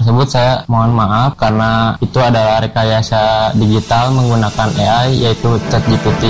tersebut saya mohon maaf karena itu adalah rekayasa digital menggunakan AI yaitu ChatGPT.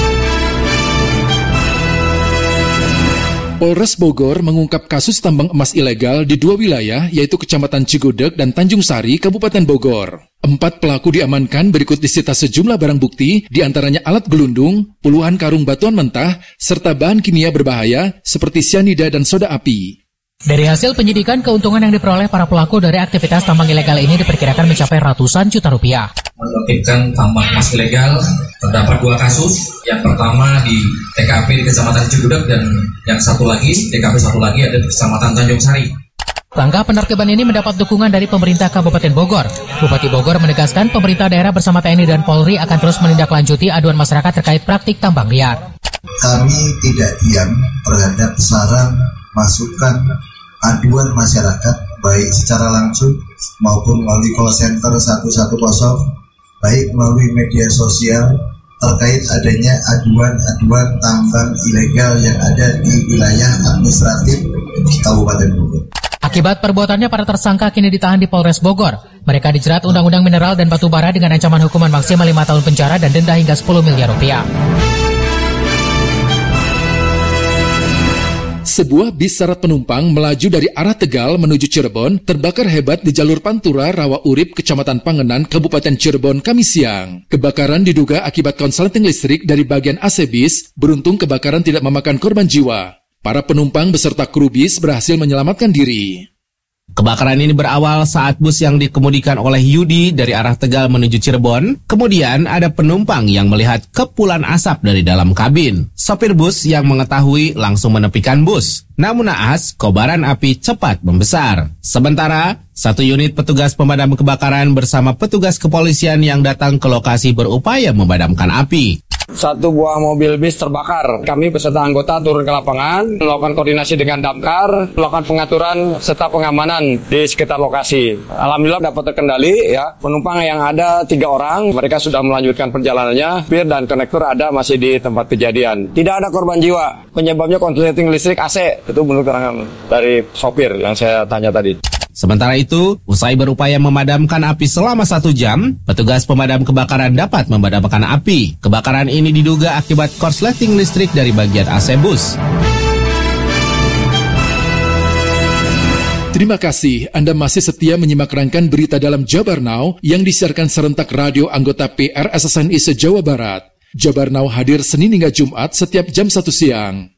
Polres Bogor mengungkap kasus tambang emas ilegal di 2 wilayah, yaitu Kecamatan Cigudeg dan Tanjung Sari, Kabupaten Bogor. 4 pelaku diamankan berikut disita sejumlah barang bukti, diantaranya alat gelundung, puluhan karung batuan mentah, serta bahan kimia berbahaya seperti sianida dan soda api. Dari hasil penyidikan, keuntungan yang diperoleh para pelaku dari aktivitas tambang ilegal ini diperkirakan mencapai ratusan juta rupiah. Menertibkan tambang emas ilegal terdapat 2 kasus. Yang pertama di TKP di Kecamatan Cigudeg dan yang satu lagi, TKP satu lagi ada di Kecamatan Tanjung Sari. Langkah penertiban ini mendapat dukungan dari pemerintah Kabupaten Bogor. Bupati Bogor menegaskan pemerintah daerah bersama TNI dan Polri akan terus menindaklanjuti aduan masyarakat terkait praktik tambang liar. Kami tidak diam terhadap besaran masukan aduan masyarakat baik secara langsung maupun melalui call center 110, baik melalui media sosial terkait adanya aduan-aduan tambang ilegal yang ada di wilayah administratif Kabupaten Bogor. Akibat perbuatannya, para tersangka kini ditahan di Polres Bogor. Mereka dijerat Undang-Undang Mineral dan Batu Bara dengan ancaman hukuman maksimal 5 tahun penjara dan denda hingga 10 miliar rupiah. Sebuah bis syarat penumpang melaju dari arah Tegal menuju Cirebon terbakar hebat di jalur Pantura, Rawa Urip, Kecamatan Pangenan, Kabupaten Cirebon, Kamis siang. Kebakaran diduga akibat konsleting listrik dari bagian AC bis, beruntung kebakaran tidak memakan korban jiwa. Para penumpang beserta kru bis berhasil menyelamatkan diri. Kebakaran ini berawal saat bus yang dikemudikan oleh Yudi dari arah Tegal menuju Cirebon. Kemudian ada penumpang yang melihat kepulan asap dari dalam kabin. Sopir bus yang mengetahui langsung menepikan bus. Namun naas, kobaran api cepat membesar. Sementara, 1 unit petugas pemadam kebakaran bersama petugas kepolisian yang datang ke lokasi berupaya memadamkan api. 1 buah mobil bis terbakar. Kami beserta anggota turun ke lapangan, melakukan koordinasi dengan damkar, melakukan pengaturan serta pengamanan di sekitar lokasi. Alhamdulillah dapat terkendali ya. Penumpang yang ada 3 orang, mereka sudah melanjutkan perjalanannya. Supir dan konektor ada masih di tempat kejadian. Tidak ada korban jiwa. Penyebabnya konsleting listrik AC. Itu menurut keterangan dari sopir yang saya tanya tadi. Sementara itu, usai berupaya memadamkan api selama 1 jam, petugas pemadam kebakaran dapat memadamkan api. Kebakaran ini diduga akibat korsleting listrik dari bagian AC bus. Terima kasih Anda masih setia menyimak rangkaian berita dalam Jabar Now yang disiarkan serentak radio anggota PRSSNI se-Jawa Barat. Jabar Now hadir Senin hingga Jumat setiap jam 1 siang.